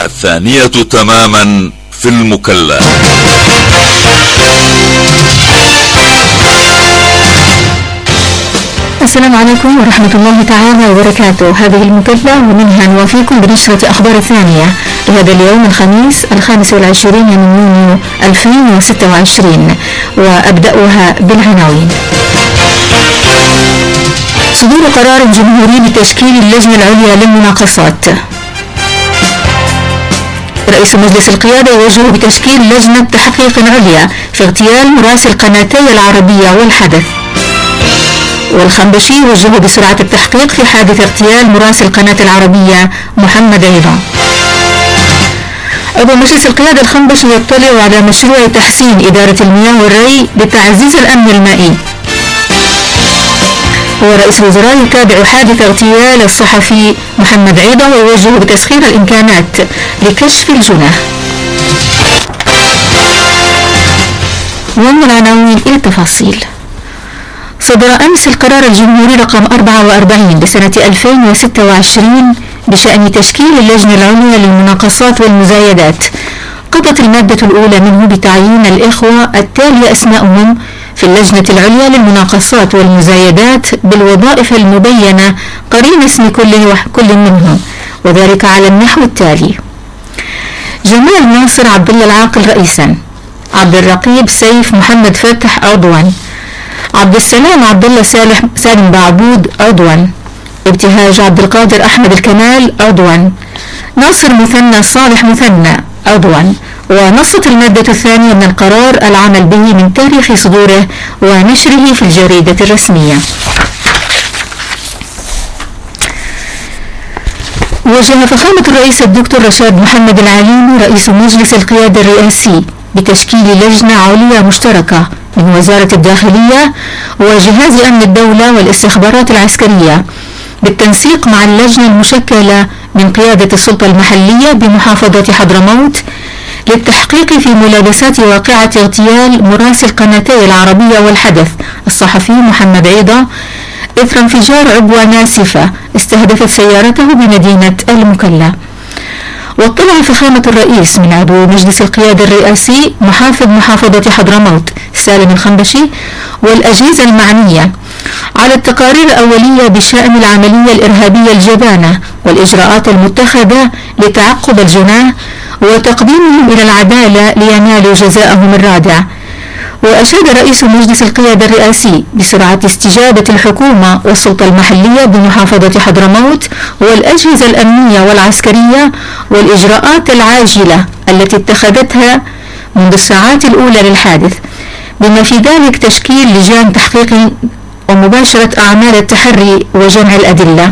الثانية تماما في المكلا. السلام عليكم ورحمة الله تعالى وبركاته. هذه المكلا ومنها نوافيكم بنشرة أخبار الثانية لهذا اليوم الخميس 25 من يونيو 2026، وأبدأها بالعناوين. صدور قرار جمهوري بتشكيل اللجنة العليا للمناقصات. رئيس مجلس القيادة يوجه بتشكيل لجنة تحقيق عليا في اغتيال مراسل قناتي العربية والحدث. والخنبشي يوجه بسرعة التحقيق في حادث اغتيال مراسل قناة العربية محمد عيضة. عضو مجلس القيادة الخنبشي يطلع على مشروع تحسين إدارة المياه والري لتعزيز الأمن المائي. ورئيس الوزراء يتابع حادث اغتيال الصحفي محمد عيضة ويوجه بتسخير الإمكانات لكشف الجناه. ومن العناوين إلى التفاصيل. صدر أمس القرار الجمهوري رقم 44 لسنة 2026 بشأن تشكيل اللجنة العليا للمناقصات والمزايدات. قضت المادة الأولى منه بتعيين الإخوة التالي أسماءهم في اللجنة العليا للمناقصات والمزايدات بالوظائف المبينة قرين اسم كل منهم، وذلك على النحو التالي: جمال ناصر عبد الله العاقل رئيسا، عبد الرقيب سيف محمد فتح عضوا، عبد السلام عبد الله سالم بعبود عضوا، ابتهاج عبد القادر أحمد الكمال عضوا، ناصر مثنى صالح مثنى عضوا. ونصت المادة الثانية من القرار العمل به من تاريخ صدوره ونشره في الجريدة الرسمية. وجه فخامة الرئيس الدكتور رشاد محمد العليمي رئيس مجلس القيادة الرئاسي بتشكيل لجنة عليا مشتركة من وزارة الداخلية وجهاز أمن الدولة والاستخبارات العسكرية بالتنسيق مع اللجنة المشكلة من قيادة السلطة المحلية بمحافظة حضرموت للتحقيق في ملابسات واقعة اغتيال مراسل قناتي العربية والحدث الصحفي محمد عيضة إثر انفجار عبوة ناسفة استهدفت سيارته بمدينة المكلا. واطلع فخامة الرئيس من عضو مجلس القيادة الرئاسي محافظ محافظة حضرموت سالم الخنبشي والأجهزة المعنية على التقارير الأولية بشأن العملية الإرهابية الجبانة والإجراءات المتخذة لتعقب الجناه وتقديمهم إلى العدالة لينالوا جزاءهم الرادع. وأشاد رئيس مجلس القيادة الرئاسي بسرعة استجابة الحكومة والسلطة المحلية بمحافظة حضرموت والأجهزة الأمنية والعسكرية والإجراءات العاجلة التي اتخذتها منذ الساعات الأولى للحادث، بما في ذلك تشكيل لجان تحقيق ومباشرة أعمال التحري وجمع الأدلة.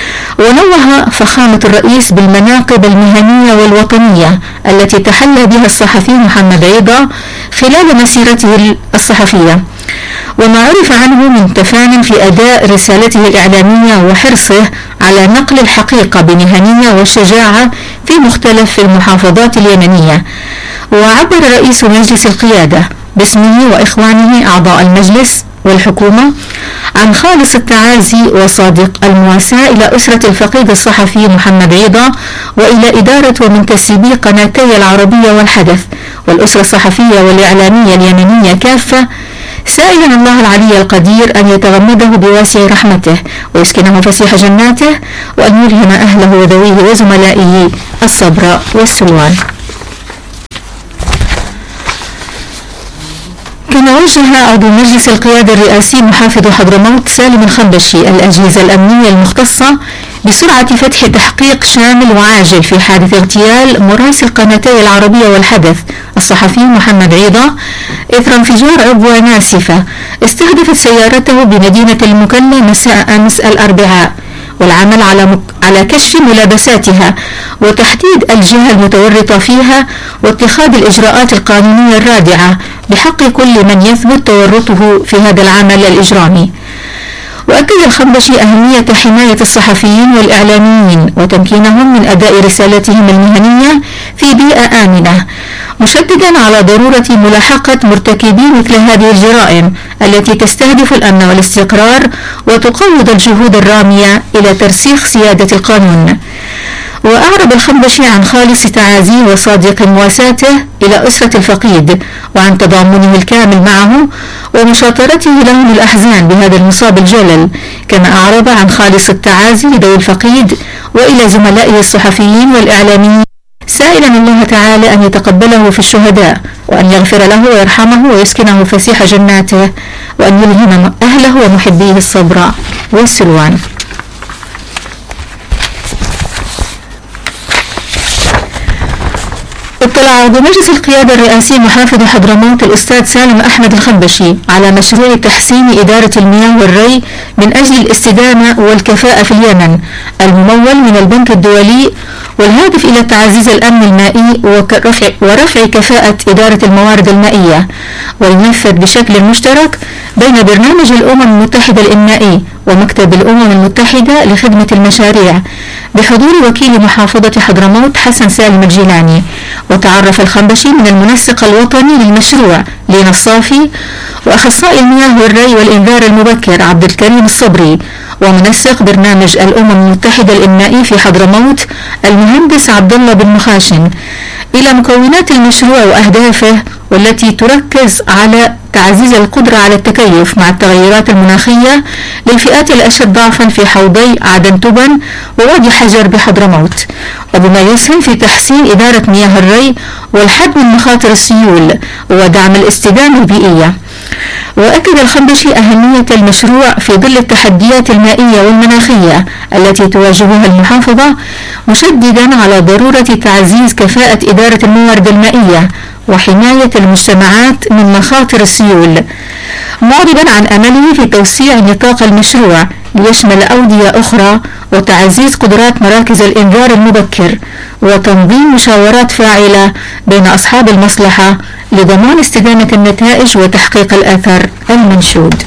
ونوه فخامة الرئيس بالمناقب المهنية والوطنية التي تحلى بها الصحفي محمد عيضة خلال مسيرته الصحفية، وما عرف عنه من تفان في أداء رسالته الإعلامية وحرصه على نقل الحقيقة بمهنية وشجاعة في مختلف المحافظات اليمنية. وعبر رئيس مجلس القيادة باسمه وإخوانه أعضاء المجلس والحكومة عن خالص التعازي وصادق المواساة إلى أسرة الفقيد الصحفي محمد عيضة وإلى إدارة ومنتسبي قناتي العربية والحدث والأسرة الصحفية والإعلامية اليمنية كافة، سائلا الله العلي القدير أن يتغمده بواسع رحمته ويسكنه فسيح جناته وأن يلهم أهله وذويه وزملائه الصبر والسلوان. كما وجه عضو مجلس القيادة الرئاسي محافظ حضرموت سالم الخنبشي الأجهزة الأمنية المختصة بسرعة فتح تحقيق شامل وعاجل في حادث اغتيال مراسل قناتي العربية والحدث الصحفي محمد عيضة إثر انفجار عبوة ناسفة استهدفت سيارته بمدينة المكلا مساء أمس الأربعاء، والعمل على كشف ملابساتها وتحديد الجهة المتورطة فيها واتخاذ الإجراءات القانونية الرادعة بحق كل من يثبت تورطه في هذا العمل الإجرامي. وأكد الخنبشي أهمية حماية الصحفيين والإعلاميين وتمكينهم من أداء رسالتهم المهنية في بيئة آمنة، مشددا على ضرورة ملاحقة مرتكبي مثل هذه الجرائم التي تستهدف الأمن والاستقرار وتقوض الجهود الرامية إلى ترسيخ سيادة القانون. وأعرب الخنبشي عن خالص تعازيه وصادق مواساته إلى أسرة الفقيد، وعن تضامنه الكامل معه ومشاطرته له للأحزان بهذا المصاب الجلل، كما أعرب عن خالص التعازي لذوي الفقيد وإلى زملائه الصحفيين والإعلاميين، سائلا الله تعالى أن يتقبله في الشهداء، وأن يغفر له ويرحمه ويسكنه فسيح جناته، وأن يلهم أهله ومحبيه الصبر والسلوان. اطلع عضو مجلس القيادة الرئاسي محافظ حضرموت الأستاذ سالم أحمد الخنبشي على مشروع تحسين إدارة المياه والري من أجل الاستدامة والكفاءة في اليمن، الممول من البنك الدولي، والهادف إلى تعزيز الأمن المائي ورفع كفاءة إدارة الموارد المائية، وينفذ بشكل مشترك بين برنامج الأمم المتحدة الإنمائي ومكتب الأمم المتحدة لخدمة المشاريع، بحضور وكيل محافظة حضرموت حسن سالم الجيلاني. وتعرف الخنبشي من المنسق الوطني للمشروع لينا الصافي، وأخصائي المياه والري والإنذار المبكر عبد الكريم الصبري، ومنسق برنامج الأمم المتحدة الإنمائي في حضرموت المهندس عبد الله بن مخاشن، إلى مكونات المشروع وأهدافه، والتي تركز على تعزيز القدرة على التكيف مع التغيرات المناخية للفئات الأشد ضعفا في حوضي عدن تبن ووادي حجر بحضرموت، وبما يسهم في تحسين إدارة مياه الري والحد من مخاطر السيول ودعم الاستدامة البيئية. وأكد الخنبشي أهمية المشروع في ظل التحديات المائية والمناخية التي تواجهها المحافظة، مشددا على ضرورة تعزيز كفاءة إدارة الموارد المائية وحماية المجتمعات من مخاطر السيول، معربا عن أمله في توسيع نطاق المشروع ليشمل أودية أخرى وتعزيز قدرات مراكز الإنذار المبكر وتنظيم مشاورات فاعلة بين أصحاب المصلحة لضمان استدامة النتائج وتحقيق الأثر المنشود.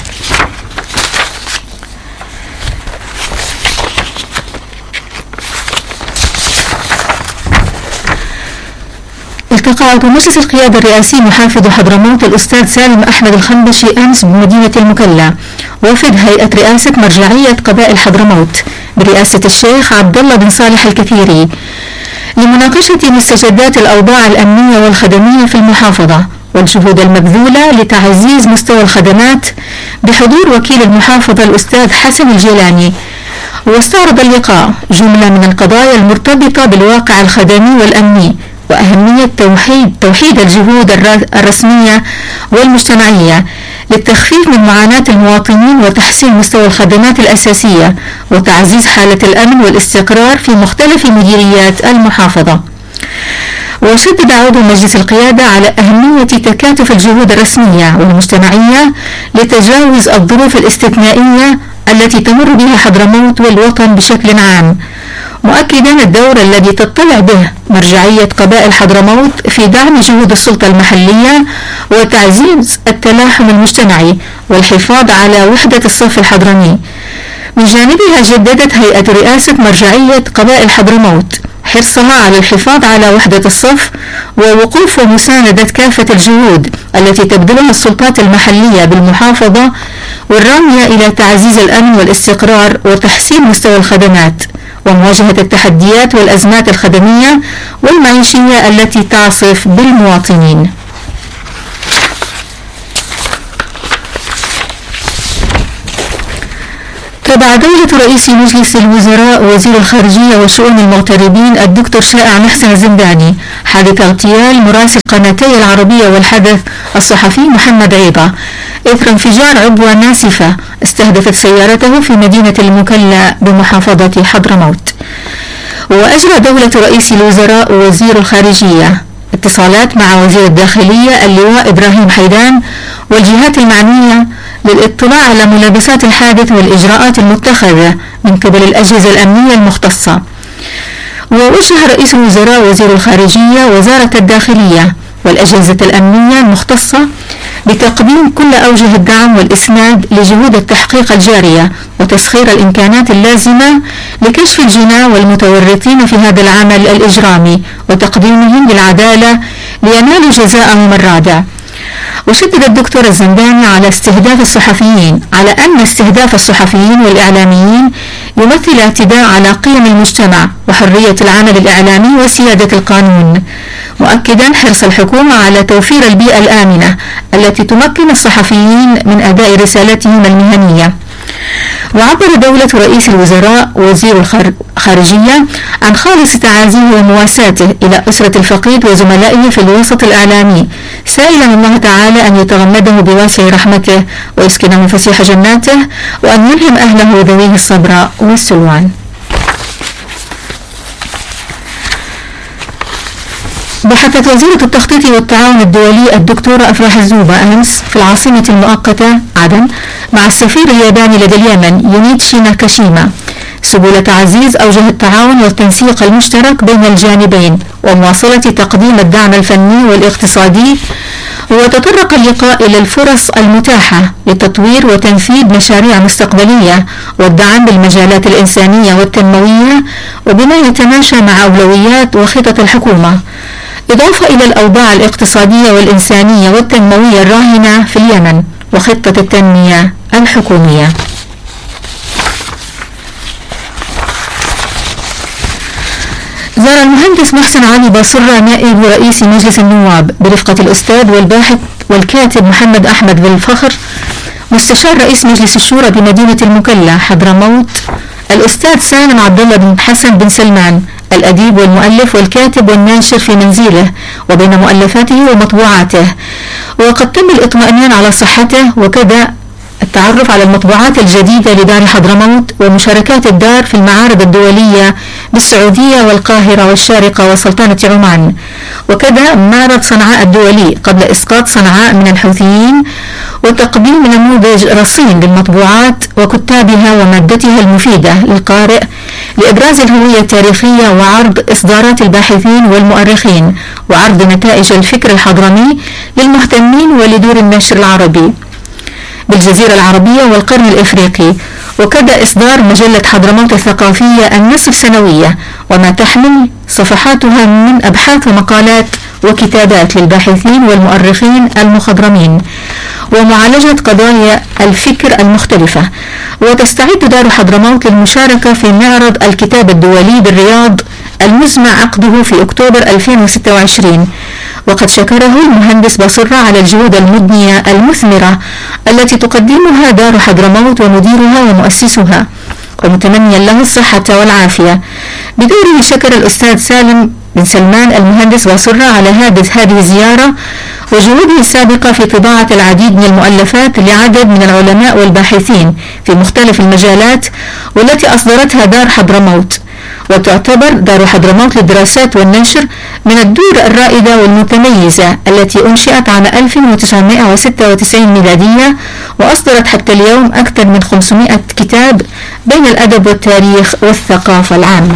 التقى عضو مجلس القيادة الرئاسي محافظ حضرموت الأستاذ سالم أحمد الخنبشي أمس بمدينة المكلا وفد هيئة رئاسة مرجعية قبائل حضرموت برئاسة الشيخ عبد الله بن صالح الكثيري لمناقشة مستجدات الأوضاع الأمنية والخدمية في المحافظة والجهود المبذولة لتعزيز مستوى الخدمات، بحضور وكيل المحافظة الأستاذ حسن الجيلاني. واستعرض اللقاء جملة من القضايا المرتبطة بالواقع الخدمي والأمني وأهمية توحيد الجهود الرسمية والمجتمعية للتخفيف من معاناة المواطنين وتحسين مستوى الخدمات الأساسية وتعزيز حالة الأمن والاستقرار في مختلف مديريات المحافظة. وشدد عضو مجلس القيادة على أهمية تكاتف الجهود الرسمية والمجتمعية لتجاوز الظروف الاستثنائية التي تمر بها حضرموت والوطن بشكل عام، مؤكدا الدور الذي تطلع به مرجعية قبائل حضرموت في دعم جهود السلطة المحلية وتعزيز التلاحم المجتمعي والحفاظ على وحدة الصف الحضرمي. من جانبها جددت هيئة رئاسة مرجعية قبائل حضرموت حرصها على الحفاظ على وحدة الصف ووقوف ومساندة كافة الجهود التي تبذلها السلطات المحلية بالمحافظة والرامية إلى تعزيز الأمن والاستقرار وتحسين مستوى الخدمات ومواجهة التحديات والأزمات الخدمية والمعيشية التي تعصف بالمواطنين. تبع دولة رئيس مجلس الوزراء وزير الخارجية وشؤون المغتربين الدكتور شائع محسن الزنداني حادث اغتيال مراسل قناتي العربية والحدث الصحفي محمد عيضة إثر انفجار عبوة ناسفة استهدفت سيارته في مدينة المكلا بمحافظة حضرموت. وأجرى دولة رئيس الوزراء ووزير الخارجية اتصالات مع وزير الداخلية اللواء إبراهيم حيدان والجهات المعنية للاطلاع على ملابسات الحادث والإجراءات المتخذة من قبل الأجهزة الأمنية المختصة. ووجه رئيس الوزراء ووزير الخارجية وزارة الداخلية والأجهزة الأمنية المختصة بتقديم كل أوجه الدعم والإسناد لجهود التحقيق الجارية وتسخير الإمكانات اللازمة لكشف الجناة والمتورطين في هذا العمل الإجرامي وتقديمهم للعدالة لينالوا جزاءهم الرادع. وشدد الدكتور الزنداني على أن استهداف الصحفيين والإعلاميين يمثل اعتداء على قيم المجتمع وحرية العمل الإعلامي وسيادة القانون، مؤكدا حرص الحكومة على توفير البيئة الآمنة التي تمكن الصحفيين من أداء رسالتهم المهنية. وعبر دولة رئيس الوزراء وزير الخارجية عن خالص تعازيه ومواساته إلى أسرة الفقيد وزملائه في الوسط الإعلامي، سائلا الله تعالى أن يتغمده بواسع رحمته ويسكنه فسيح جناته وأن يلهم أهله وذويه الصبر والسلوان. بحثت وزيرة التخطيط والتعاون الدولي الدكتورة أفراح الزوبة أمس في العاصمة المؤقتة عدن مع السفير الياباني لدى اليمن يونيتشي ناكاشيما سبل تعزيز أوجه التعاون والتنسيق المشترك بين الجانبين ومواصلة تقديم الدعم الفني والاقتصادي. وتطرق اللقاء إلى الفرص المتاحة لتطوير وتنفيذ مشاريع مستقبلية والدعم بالمجالات الإنسانية والتنموية وبما يتماشى مع أولويات وخطط الحكومة، إضافة إلى الأوضاع الاقتصادية والإنسانية والتنموية الراهنة في اليمن وخطة التنمية الحكومية. زار المهندس محسن علي باصرة نائب رئيس مجلس النواب برفقة الأستاذ والباحث والكاتب محمد أحمد بالفخر مستشار رئيس مجلس الشورى بمدينة المكلا حضرموت الأستاذ سالم عبد الله بن حسن بن سلمان الأديب والمؤلف والكاتب والناشر في منزله وبين مؤلفاته ومطبوعاته، وقد تم الإطمئنان على صحته وكذا التعرف على المطبوعات الجديدة لدار حضرموت ومشاركات الدار في المعارض الدولية بالسعودية والقاهرة والشارقة وسلطنة عمان، وكذا معرض صنعاء الدولي قبل إسقاط صنعاء من الحوثيين وتقديم نموذج رصين للمطبوعات وكتابها ومادتها المفيدة للقارئ لإبراز الهوية التاريخية وعرض إصدارات الباحثين والمؤرخين وعرض نتائج الفكر الحضرمي للمهتمين ولدور النشر العربي بالجزيرة العربية والقرن الإفريقي، وكذا إصدار مجلة حضرموت الثقافية النصف السنوية وما تحمل صفحاتها من أبحاث ومقالات وكتابات للباحثين والمؤرخين المخضرمين ومعالجة قضايا الفكر المختلفة. وتستعد دار حضرموت للمشاركة في معرض الكتاب الدولي بالرياض المزمع عقده في أكتوبر 2026، وقد شكره المهندس باصرة على الجهود المدنية المثمرة التي تقدمها دار حضرموت ومديرها ومؤسسها ومتمنيا له الصحة والعافية. بدوره شكر الأستاذ سالم بن سلمان المهندس باصرة على هذه الزيارة وجهوده السابقة في طباعة العديد من المؤلفات لعدد من العلماء والباحثين في مختلف المجالات والتي أصدرتها دار حضرموت. وتعتبر دار حضرموت للدراسات والنشر من الدور الرائدة والمتميزة التي أنشئت عام 1996 ميلادية وأصدرت حتى اليوم أكثر من 500 كتاب بين الأدب والتاريخ والثقافة العامة.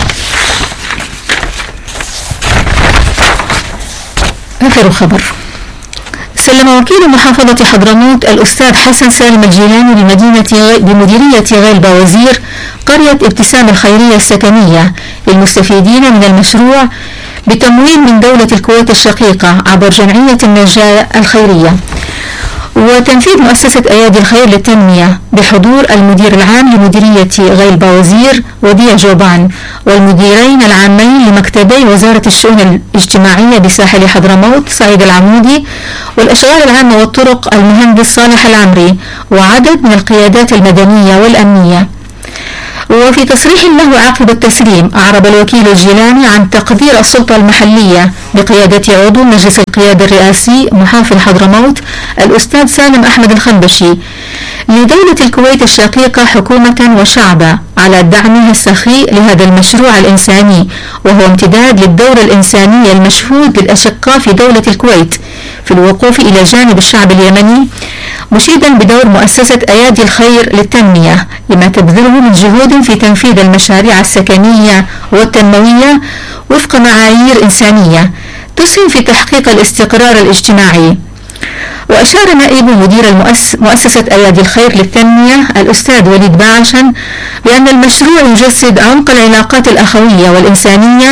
آخر خبر. سلم وكيل محافظة حضرموت الأستاذ حسن سالم الجيلاني بمديرية غيلبة وزير قرية ابتسام الخيرية السكنية للمستفيدين من المشروع بتمويل من دولة الكويت الشقيقة عبر جمعية النجاة الخيرية وتنفيذ مؤسسة أيادي الخير للتنمية بحضور المدير العام لمديرية غيلبة وزير وديع جوبان والمديرين العامين لمكتبي وزارة الشؤون الاجتماعية بساحل حضرموت سعيد العمودي والأشغال العامة والطرق المهندس صالح العمري وعدد من القيادات المدنية والأمنية. وفي تصريح له عقب التسليم أعرب الوكيل الجيلاني عن تقدير السلطة المحلية بقيادة عضو مجلس القيادة الرئاسي محافظ حضرموت الأستاذ سالم أحمد الخنبشي لدولة الكويت الشقيقة حكومة وشعبا على دعمها السخي لهذا المشروع الإنساني، وهو امتداد للدور الإنساني المشهود للأشقاء في دولة الكويت في الوقوف إلى جانب الشعب اليمني، مشيدا بدور مؤسسة أيادي الخير للتنمية لما تبذله من جهود في تنفيذ المشاريع السكنية والتنموية وفق معايير إنسانية تسهم في تحقيق الاستقرار الاجتماعي. وأشار نائب مدير مؤسسة أيادي الخير للتنمية الأستاذ وليد باعشن بأن المشروع يجسد عمق العلاقات الأخوية والإنسانية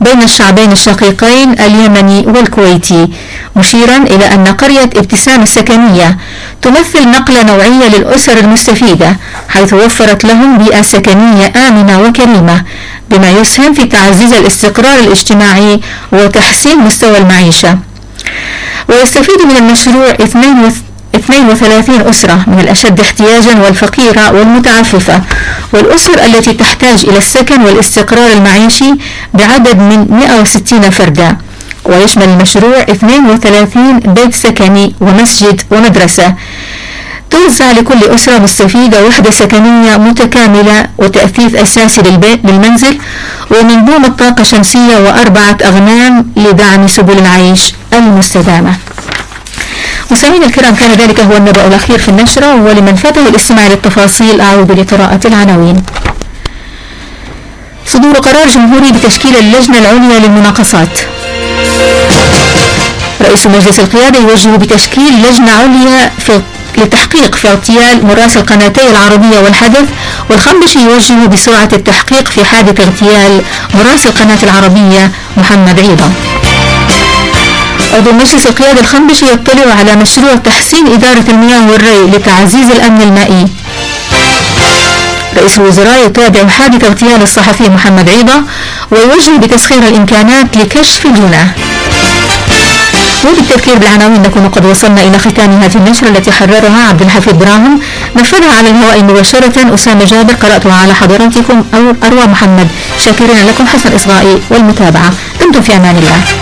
بين الشعبين الشقيقين اليمني والكويتي، مشيرا إلى أن قرية ابتسام السكنية تمثل نقلة نوعية للأسر المستفيدة، حيث وفرت لهم بيئة سكنية آمنة وكريمة، بما يسهم في تعزيز الاستقرار الاجتماعي وتحسين مستوى المعيشة. ويستفيد من المشروع 32 أسرة من الأشد احتياجا والفقيرة والمتعففة، والأسر التي تحتاج إلى السكن والاستقرار المعيشي بعدد من 160 فردا. ويشمل المشروع 32 بيت سكني ومسجد ومدرسة. توزع لكل أسرة مستفيدة وحدة سكنية متكاملة وتأثيث أساسي للمنزل، ومنظومة طاقة شمسية و4 أغنام لدعم سبل العيش المستدامة. مستمعينا الكرام، كان ذلك هو النبأ الأخير في النشرة، ولمن فاته الاستماع للتفاصيل أعود لقراءة العناوين. صدور قرار جمهوري بتشكيل اللجنة العليا للمناقصات. رئيس مجلس القيادة يوجه بتشكيل لجنة عليا للتحقيق في اغتيال مراسل قناتي العربية والحدث، والخنبشي يوجه بسرعة التحقيق في حادث اغتيال مراسل قناة العربية محمد عيضة. عضو مجلس القيادة الخنبشي يطلع على مشروع تحسين إدارة المياه والري لتعزيز الأمن المائي. رئيس الوزراء يتابع حادث اغتيال الصحفي محمد عيضة ويوجه بتسخير الإمكانات لكشف الجناه. وبالتذكير بالعناوين نكون قد وصلنا إلى ختام هذه النشرة التي حررها عبد الحفيظ براهم، نفذها على الهواء مباشرة أسامة جابر، قرأتها على حضراتكم أروى محمد. شاكرين لكم حسن إصغائي والمتابعة. دمتم في أمان الله.